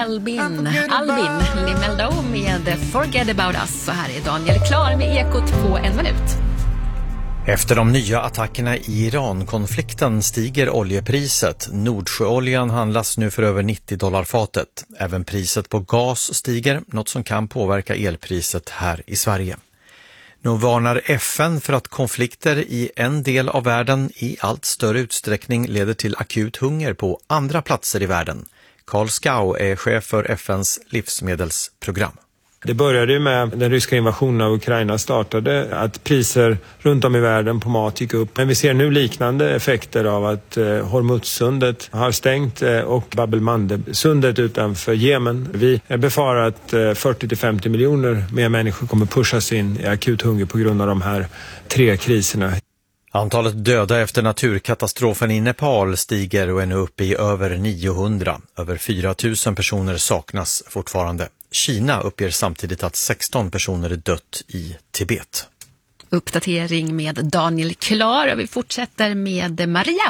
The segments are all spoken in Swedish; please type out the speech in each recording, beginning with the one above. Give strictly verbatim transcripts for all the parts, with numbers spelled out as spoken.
Albin, Albin Limeldo med Forget About Us. Så här är Daniel klar med Ekot på en minut. Efter de nya attackerna i Iran-konflikten stiger oljepriset. Nordsjöoljan handlas nu för över nittio dollar fatet. Även priset på gas stiger, något som kan påverka elpriset här i Sverige. Nu varnar F N för att konflikter i en del av världen i allt större utsträckning leder till akut hunger på andra platser i världen. Carl Skau är chef för F N:s livsmedelsprogram. Det började ju med den ryska invasionen av Ukraina startade, att priser runt om i världen på mat gick upp. Men vi ser nu liknande effekter av att eh, Hormuzsundet har stängt eh, och Bab el-Mandeb-sundet utanför Jemen. Vi befarar att eh, fyrtio till femtio miljoner mer människor kommer pushas in i akut hunger på grund av de här tre kriserna. Antalet döda efter naturkatastrofen i Nepal stiger och är nu uppe i över niohundra. Över fyra tusen personer saknas fortfarande. Kina uppger samtidigt att sexton personer är dött i Tibet. Uppdatering med Daniel Klar och vi fortsätter med Maria.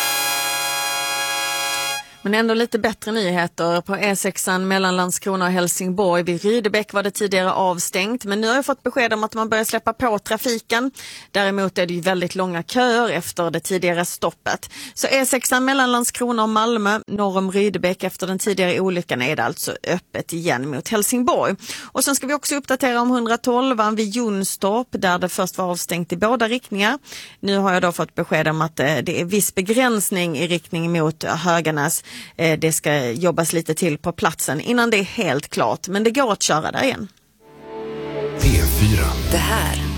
Men ändå lite bättre nyheter. På E sexan mellan Landskrona och Helsingborg vid Rydebäck var det tidigare avstängt. Men nu har jag fått besked om att man börjar släppa på trafiken. Däremot är det ju väldigt långa köer efter det tidigare stoppet. Så E sexan mellan Landskrona och Malmö norr om Rydebäck efter den tidigare olyckan är det alltså öppet igen mot Helsingborg. Och sen ska vi också uppdatera om hundratolvan vid Jonstorp där det först var avstängt i båda riktningar. Nu har jag då fått besked om att det är viss begränsning i riktning mot Höganäs. Det ska jobbas lite till på platsen innan det är helt klart. Men det går att köra där igen. P fyra. Det här